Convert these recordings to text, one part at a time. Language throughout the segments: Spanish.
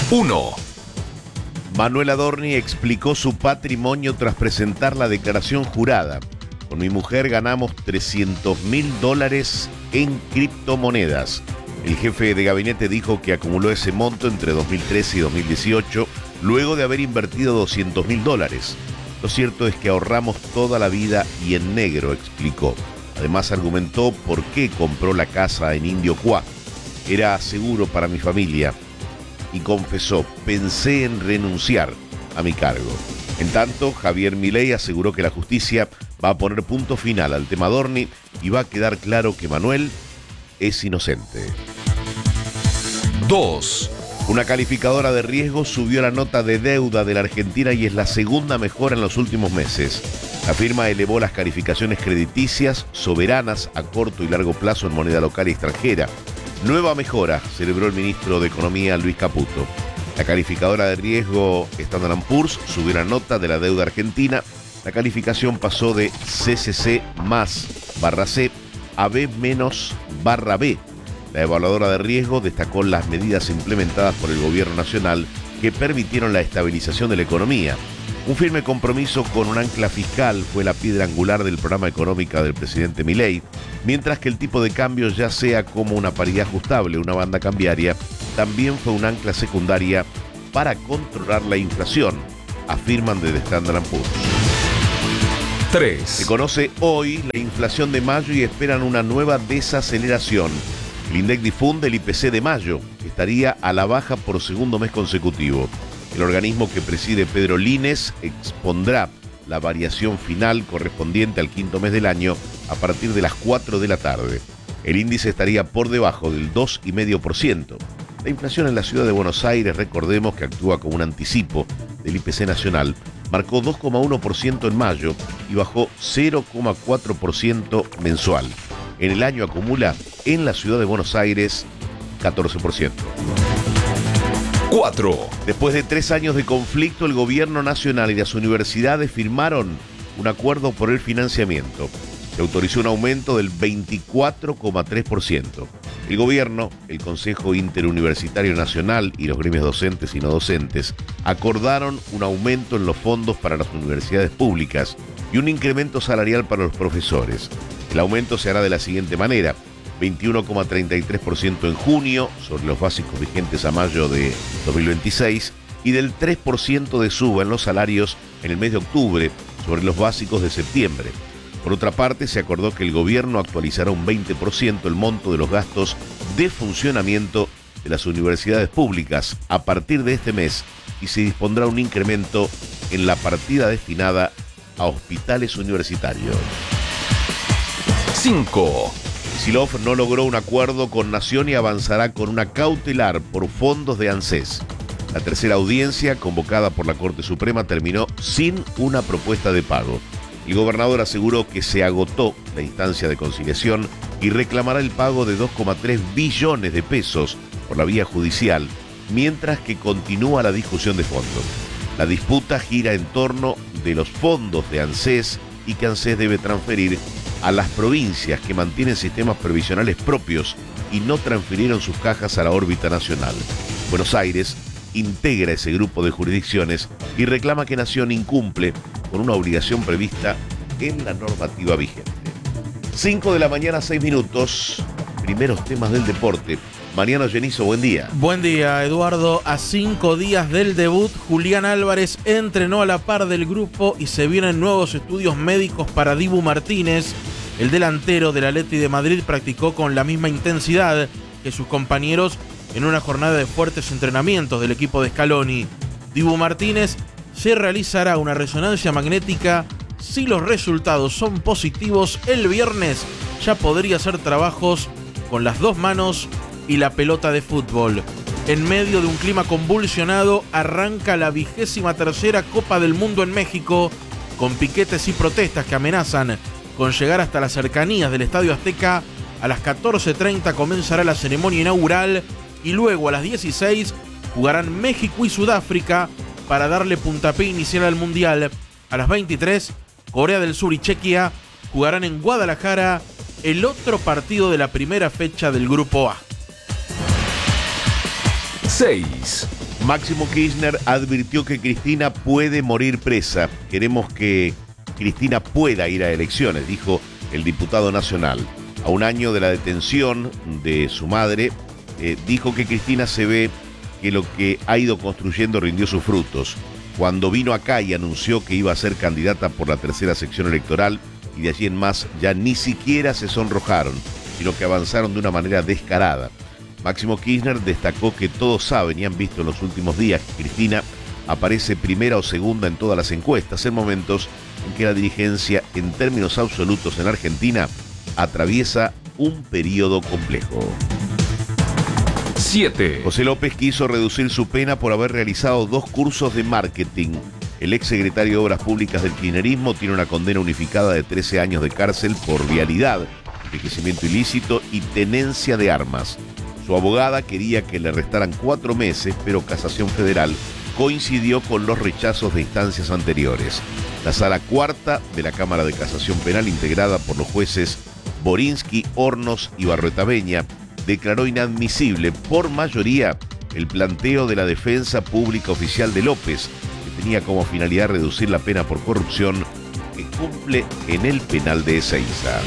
1. Manuel Adorni explicó su patrimonio tras presentar la declaración jurada. Con mi mujer ganamos $300.000 en criptomonedas. El jefe de gabinete dijo que acumuló ese monto entre 2013 y 2018, luego de haber invertido $200.000. Lo cierto es que ahorramos toda la vida y en negro, explicó. Además argumentó por qué compró la casa en Indio Cuá. Era seguro para mi familia. Y confesó, pensé en renunciar a mi cargo. En tanto, Javier Milei aseguró que la justicia va a poner punto final al tema Adorni y va a quedar claro que Manuel es inocente. 2. Una calificadora de riesgo subió la nota de deuda de la Argentina y es la segunda mejora en los últimos meses. La firma elevó las calificaciones crediticias soberanas a corto y largo plazo en moneda local y extranjera. Nueva mejora, celebró el ministro de Economía Luis Caputo. La calificadora de riesgo Standard & Poor's subió la nota de la deuda argentina. La calificación pasó de CCC+/C a B-/B. La evaluadora de riesgo destacó las medidas implementadas por el gobierno nacional que permitieron la estabilización de la economía. Un firme compromiso con un ancla fiscal fue la piedra angular del programa económico del presidente Milei, mientras que el tipo de cambio, ya sea como una paridad ajustable o una banda cambiaria, también fue un ancla secundaria para controlar la inflación, afirman desde Standard & Poor's. 3. Se conoce hoy la inflación de mayo y esperan una nueva desaceleración. El INDEC difunde el IPC de mayo, que estaría a la baja por segundo mes consecutivo. El organismo que preside Pedro Lines expondrá la variación final correspondiente al quinto mes del año a partir de las 4 de la tarde. El índice estaría por debajo del 2,5%. La inflación en la ciudad de Buenos Aires, recordemos que actúa como un anticipo del IPC nacional, marcó 2,1% en mayo y bajó 0,4% mensual. En el año acumula en la ciudad de Buenos Aires 14%. 4. Después de 3 años de conflicto, el gobierno nacional y las universidades firmaron un acuerdo por el financiamiento. Se autorizó un aumento del 24,3%. El gobierno, el Consejo Interuniversitario Nacional y los gremios docentes y no docentes acordaron un aumento en los fondos para las universidades públicas y un incremento salarial para los profesores. El aumento se hará de la siguiente manera: 21,33% en junio sobre los básicos vigentes a mayo de 2026 y del 3% de suba en los salarios en el mes de octubre sobre los básicos de septiembre. Por otra parte, se acordó que el gobierno actualizará un 20% el monto de los gastos de funcionamiento de las universidades públicas a partir de este mes y se dispondrá un incremento en la partida destinada a hospitales universitarios. 5. Kicillof no logró un acuerdo con Nación y avanzará con una cautelar por fondos de ANSES. La tercera audiencia, convocada por la Corte Suprema, terminó sin una propuesta de pago. El gobernador aseguró que se agotó la instancia de conciliación y reclamará el pago de 2,3 billones de pesos por la vía judicial, mientras que continúa la discusión de fondo. La disputa gira en torno de los fondos de ANSES y que ANSES debe transferir a las provincias que mantienen sistemas previsionales propios y no transfirieron sus cajas a la órbita nacional. Buenos Aires integra ese grupo de jurisdicciones y reclama que Nación incumple con una obligación prevista en la normativa vigente. 5 de la mañana, 6 minutos. Primeros temas del deporte. Mariano Genizo, buen día. Buen día, Eduardo. A 5 días del debut, Julián Álvarez entrenó a la par del grupo y se vienen nuevos estudios médicos para Dibu Martínez. El delantero del Atleti de Madrid practicó con la misma intensidad que sus compañeros en una jornada de fuertes entrenamientos del equipo de Scaloni. Dibu Martínez se realizará una resonancia magnética. Si los resultados son positivos, el viernes ya podría hacer trabajos con las 2 manos y la pelota de fútbol. En medio de un clima convulsionado, arranca la 23ª Copa del Mundo en México, con piquetes y protestas que amenazan con llegar hasta las cercanías del Estadio Azteca. A las 14:30 comenzará la ceremonia inaugural y luego a las 16 jugarán México y Sudáfrica para darle puntapié inicial al Mundial. A las 23, Corea del Sur y Chequia jugarán en Guadalajara el otro partido de la primera fecha del Grupo A. 6. Máximo Kirchner advirtió que Cristina puede morir presa. Queremos que Cristina pueda ir a elecciones, dijo el diputado nacional. A un año de la detención de su madre, dijo que Cristina se ve que lo que ha ido construyendo rindió sus frutos. Cuando vino acá y anunció que iba a ser candidata por la tercera sección electoral, y de allí en más ya ni siquiera se sonrojaron, sino que avanzaron de una manera descarada. Máximo Kirchner destacó que todos saben y han visto en los últimos días que Cristina aparece primera o segunda en todas las encuestas, en momentos en que la dirigencia, en términos absolutos en Argentina, atraviesa un periodo complejo. 7. José López quiso reducir su pena por haber realizado 2 cursos de marketing. El exsecretario de Obras Públicas del kirchnerismo tiene una condena unificada de 13 años de cárcel por vialidad, enriquecimiento ilícito y tenencia de armas. Su abogada quería que le restaran 4 meses, pero Casación Federal coincidió con los rechazos de instancias anteriores. La Sala Cuarta de la Cámara de Casación Penal, integrada por los jueces Borinsky, Hornos y Barruetaveña, declaró inadmisible por mayoría el planteo de la defensa pública oficial de López, que tenía como finalidad reducir la pena por corrupción que cumple en el penal de Ezeiza.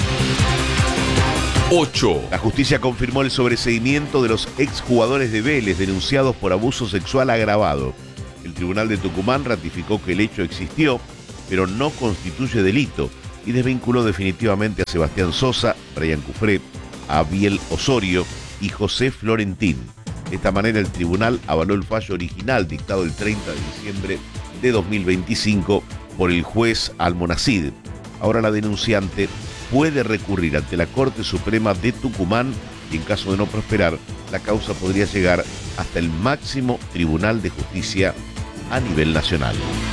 8. La justicia confirmó el sobreseimiento de los exjugadores de Vélez denunciados por abuso sexual agravado. El Tribunal de Tucumán ratificó que el hecho existió, pero no constituye delito, y desvinculó definitivamente a Sebastián Sosa, Brian Cufré, a Abiel Osorio y José Florentín. De esta manera, el tribunal avaló el fallo original dictado el 30 de diciembre de 2025 por el juez Almonacid. Ahora la denunciante puede recurrir ante la Corte Suprema de Tucumán y, en caso de no prosperar, la causa podría llegar hasta el máximo Tribunal de Justicia a nivel nacional.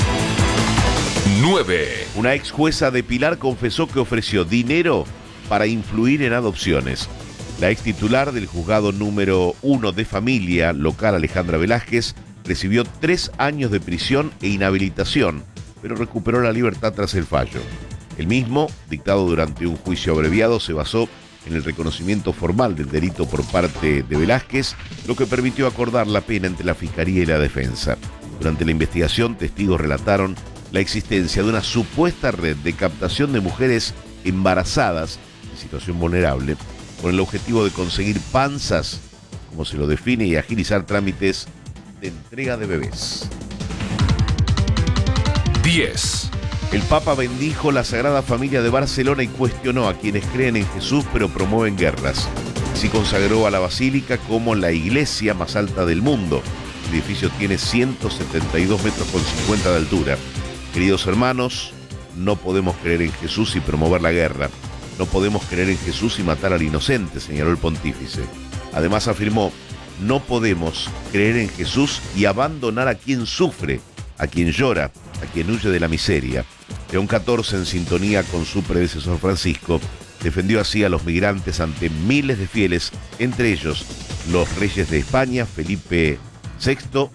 9. Una ex jueza de Pilar confesó que ofreció dinero para influir en adopciones. La ex titular del juzgado número 1 de familia local, Alejandra Velázquez, recibió 3 años de prisión e inhabilitación, pero recuperó la libertad tras el fallo. El mismo, dictado durante un juicio abreviado, se basó en el reconocimiento formal del delito por parte de Velázquez, lo que permitió acordar la pena entre la Fiscalía y la defensa. Durante la investigación, testigos relataron la existencia de una supuesta red de captación de mujeres embarazadas en situación vulnerable, con el objetivo de conseguir panzas, como se lo define, y agilizar trámites de entrega de bebés. 10. El Papa bendijo la Sagrada Familia de Barcelona y cuestionó a quienes creen en Jesús pero promueven guerras. Así consagró a la basílica como la iglesia más alta del mundo. El edificio tiene 172 metros con 50 de altura. Queridos hermanos, no podemos creer en Jesús y promover la guerra. No podemos creer en Jesús y matar al inocente, señaló el pontífice. Además afirmó, no podemos creer en Jesús y abandonar a quien sufre, a quien llora, a quien huye de la miseria. León XIV, en sintonía con su predecesor Francisco, defendió así a los migrantes ante miles de fieles, entre ellos los reyes de España, Felipe VI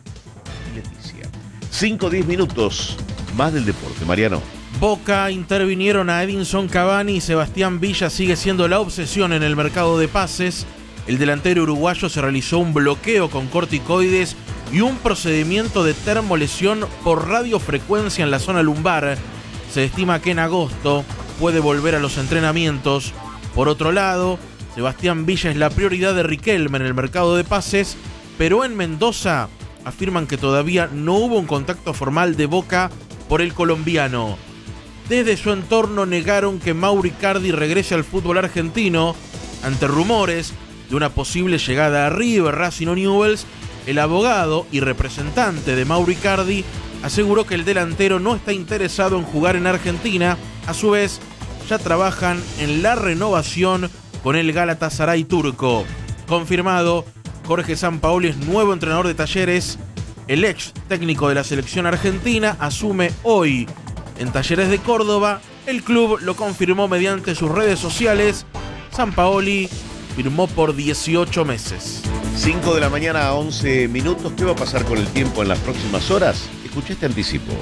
y Leticia. 5-10 minutos más del deporte, Mariano. Boca intervinieron a Edinson Cavani y Sebastián Villa sigue siendo la obsesión en el mercado de pases. El delantero uruguayo se realizó un bloqueo con corticoides y un procedimiento de termolesión por radiofrecuencia en la zona lumbar. Se estima que en agosto puede volver a los entrenamientos. Por otro lado, Sebastián Villa es la prioridad de Riquelme en el mercado de pases, pero en Mendoza afirman que todavía no hubo un contacto formal de Boca por el colombiano. Desde su entorno negaron que Mauro Icardi regrese al fútbol argentino. Ante rumores de una posible llegada a River, Racing o Newell's, el abogado y representante de Mauro Icardi aseguró que el delantero no está interesado en jugar en Argentina. A su vez, ya trabajan en la renovación con el Galatasaray turco. Confirmado, Jorge Sampaoli es nuevo entrenador de Talleres. El ex técnico de la selección argentina asume hoy en Talleres de Córdoba. El club lo confirmó mediante sus redes sociales. Sampaoli firmó por 18 meses. 5 de la mañana a 11 minutos. ¿Qué va a pasar con el tiempo en las próximas horas? Escuché este anticipo.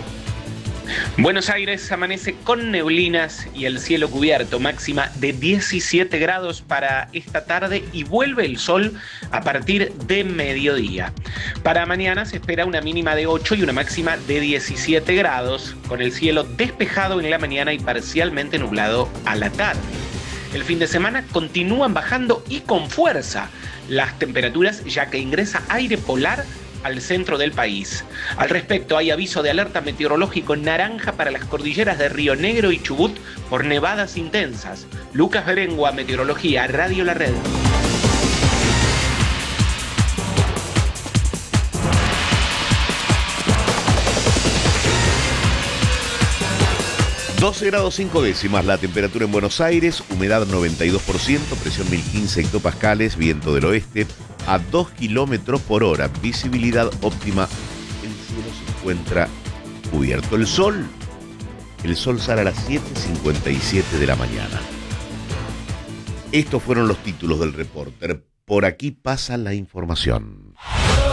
Buenos Aires amanece con neblinas y el cielo cubierto, máxima de 17 grados para esta tarde y vuelve el sol a partir de mediodía. Para mañana se espera una mínima de 8 y una máxima de 17 grados, con el cielo despejado en la mañana y parcialmente nublado a la tarde. El fin de semana continúan bajando y con fuerza las temperaturas, ya que ingresa aire polar al centro del país. Al respecto, hay aviso de alerta meteorológico naranja para las cordilleras de Río Negro y Chubut por nevadas intensas. Lucas Berengua, Meteorología, Radio La Red. ...12 grados 5 décimas la temperatura en Buenos Aires, humedad 92%, presión 1015 hectopascales, viento del oeste a 2 kilómetros por hora, visibilidad óptima, el cielo se encuentra cubierto. El sol sale a las 7:57 de la mañana. Estos fueron los títulos del Reporter. Por aquí pasa la información.